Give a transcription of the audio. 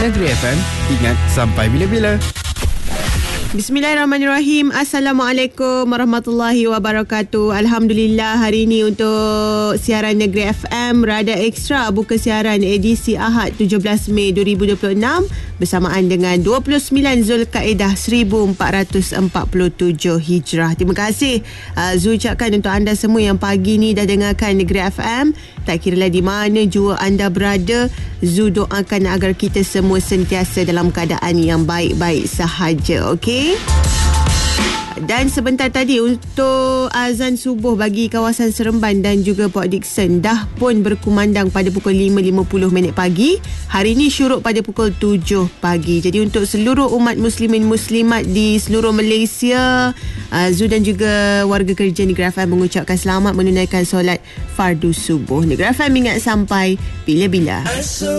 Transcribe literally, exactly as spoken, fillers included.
Negeri F M, ingat sampai bila-bila. Bismillahirrahmanirrahim. Assalamualaikum warahmatullahi wabarakatuh. Alhamdulillah, hari ini untuk siaran Negeri F M Rada Ekstra buka siaran edisi Ahad tujuh belas Mei dua ribu dua puluh enam bersamaan dengan dua puluh sembilan Zulkaedah seribu empat ratus empat puluh tujuh Hijrah. Terima kasih uh, Zul ucapkan untuk anda semua yang pagi ni dah dengarkan Negeri F M. Tak kiralah di mana jua anda berada, Zul doakan agar kita semua sentiasa dalam keadaan yang baik-baik sahaja. Okey. Dan sebentar tadi untuk azan subuh bagi kawasan Seremban dan juga Port Dickson dah pun berkumandang pada pukul lima lima puluh minit pagi. Hari ini syuruk pada pukul tujuh pagi. Jadi untuk seluruh umat muslimin muslimat di seluruh Malaysia, uh, Zul dan juga warga kerja Negeri F M mengucapkan selamat menunaikan solat fardu subuh. Negeri F M ingat sampai bila-bila.